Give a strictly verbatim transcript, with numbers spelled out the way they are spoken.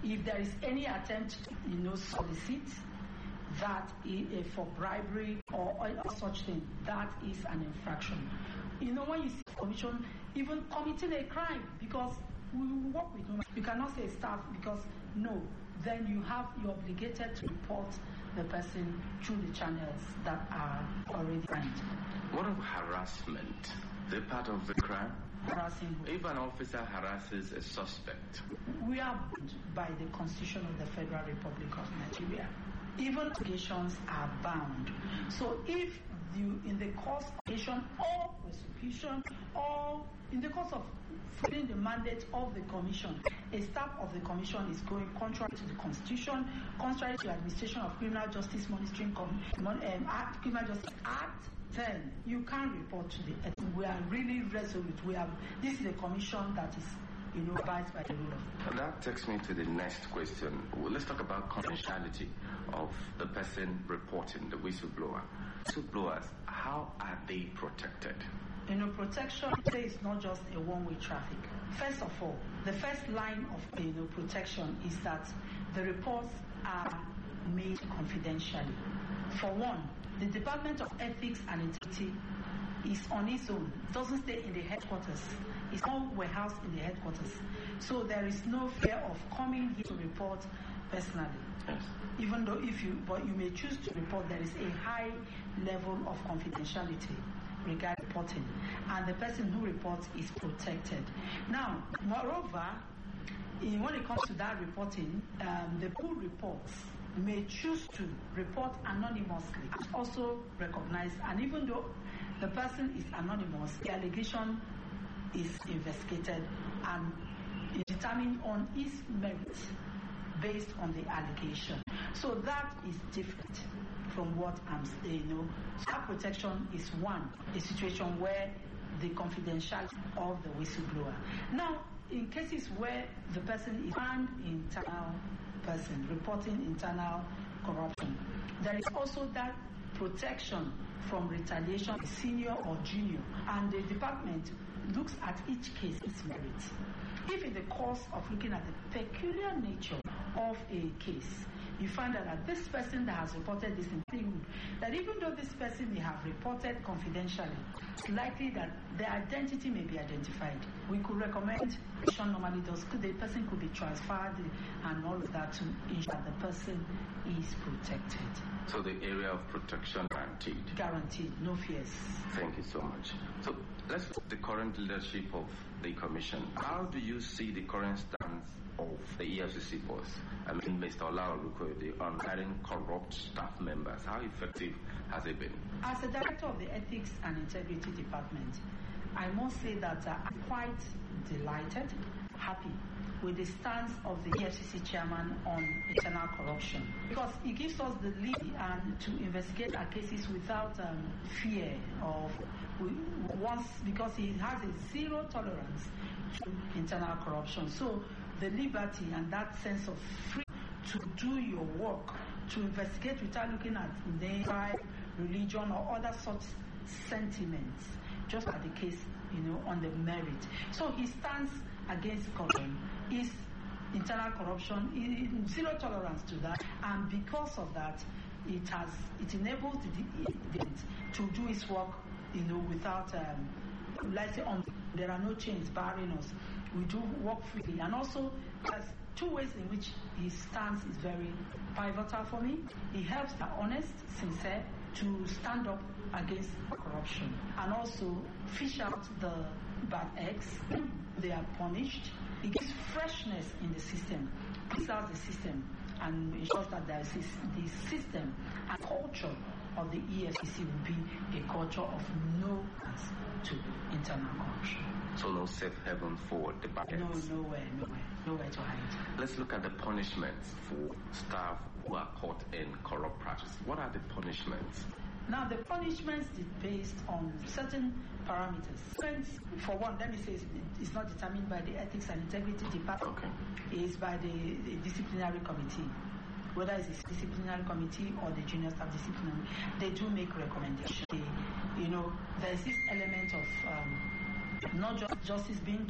if there is any attempt, you know, solicit that is for bribery or, or such thing, that is an infraction. You know, when you see commission even committing a crime, because we work with human, you cannot say staff because no, then you have you're obligated to report the person through the channels that are already planned. What of harassment? Is it part of the crime? Harassing. If an officer harasses a suspect, we are bound by the Constitution of the Federal Republic of Nigeria. Even allegations are bound. So if you, in the course of allegation or prosecution or in the course of fulfilling the mandate of the commission, a staff of the commission is going contrary to the Constitution, contrary to the Administration of Criminal Justice Monitoring Com- um, Act, Criminal Justice Act, then you can report to the. We are really resolute. We have. This is a commission that is, you know, abides by the rule of. And that takes me to the next question. Well, let's talk about confidentiality of the person reporting, the whistleblower. Whistleblowers, how are they protected? You know, protection is not just a one-way traffic. First of all, the first line of, you know, protection is that the reports are made confidentially. For one, the Department of Ethics and Integrity is on its own. It doesn't stay in the headquarters. It's not warehoused in the headquarters. So there is no fear of coming here to report personally. Yes. Even though if you, but you may choose to report, there is a high level of confidentiality regarding reporting, and the person who reports is protected. Now, moreover, in, when it comes to that reporting, um, the who reports may choose to report anonymously. It's also recognized, and even though the person is anonymous, the allegation is investigated and is determined on its merit based on the allegation. So that is different from what I'm saying. You know, staff protection is one, a situation where the confidentiality of the whistleblower. Now, in cases where the person is an internal person reporting internal corruption, there is also that protection from retaliation, senior or junior, and the department looks at each case its merits. If in the course of looking at the peculiar nature of a case, you find out that this person that has reported this in that even though this person may have reported confidentially, it's likely that the identity may be identified. We could recommend, normally does, the person could be transferred and all of that to ensure that the person is protected. So the area of protection guaranteed? Guaranteed, no fears. Thank you so much. So let's look at the current leadership of the commission. How do you see the current stance of the E F C C boss? I mean, Mister Olaolukoyede, on hiring corrupt staff members. How effective has it been? As a director of the Ethics and Integrity Department, I must say that uh, I'm quite delighted, happy with the stance of the E F C C chairman on internal corruption, because it gives us the lead and to investigate our cases without um, fear of we, once, because he has a zero tolerance to internal corruption. So the liberty and that sense of freedom to do your work, to investigate without looking at name, tribe, religion, or other such sentiments, just like the case, you know, on the merit. So he stands against corruption, is internal corruption, zero tolerance to that, and because of that, it has it enables the the to do its work, you know, without um, let's say on there are no chains barring us. We do work freely, and also there's two ways in which his stance is very pivotal for me. He helps the honest, sincere to stand up against corruption, and also fish out the bad eggs. They are punished. It gives freshness in the system, cleans out the system, and ensures that there is the system and culture of the E F C C will be a culture of no to internal corruption. So no safe haven for the bad eggs? No, nowhere, nowhere, nowhere to hide. Let's look at the punishments for staff who are caught in corrupt practice. What are the punishments? Now, the punishments is based on certain parameters. For one, let me say it's, it's not determined by the Ethics and Integrity Department. Okay. It's by the, the disciplinary committee. Whether it's the disciplinary committee or the junior staff disciplinary, they do make recommendations. They, you know, there's this element of um, not just justice being done,